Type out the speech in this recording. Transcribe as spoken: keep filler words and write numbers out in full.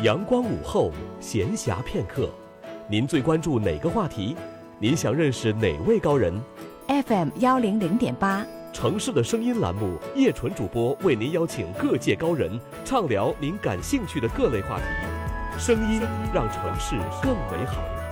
阳光午后，闲暇片刻，您最关注哪个话题？您想认识哪位高人 ？F M 幺零零点八， 城市的声音栏目，叶纯主播为您邀请各界高人，畅聊您感兴趣的各类话题，声音让城市更美好。